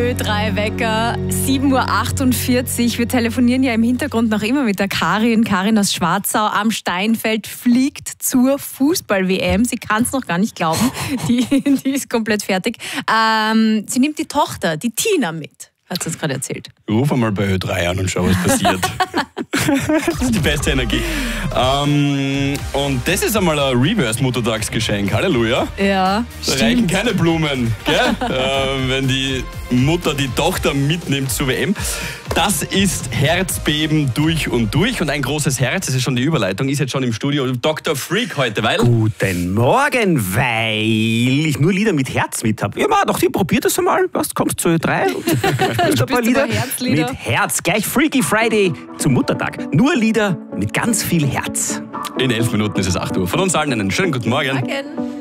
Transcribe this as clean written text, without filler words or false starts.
Ö3-Wecker, 7.48 Uhr. Wir telefonieren ja im Hintergrund noch immer mit der Karin. Karin aus Schwarzau am Steinfeld fliegt zur Fußball-WM. Sie kann es noch gar nicht glauben. Die ist komplett fertig. Sie nimmt die Tochter, die Tina, mit. Hat sie uns gerade erzählt. Ruf einmal bei Ö3 an und schau, was passiert. Das ist die beste Energie. Und das ist einmal ein Reverse-Muttertagsgeschenk. Halleluja. Ja, Da reichen keine Blumen, gell? Wenn die Mutter die Tochter mitnimmt zur WM. Das ist Herzbeben durch und durch. Und ein großes Herz, das ist schon die Überleitung, ist jetzt schon im Studio. Dr. Freak heute, weil... Guten Morgen, weil ich nur Lieder mit Herz mit habe. Ja, doch, ihr probiert das einmal. Was, kommst zu Ö3? Ein paar Lieder Herzlieder? mit Herz. Gleich Freaky Friday zum Muttertag. Nur Lieder mit ganz viel Herz. In 11 Minuten ist es 8 Uhr. Von uns allen einen schönen guten Morgen. Morgen.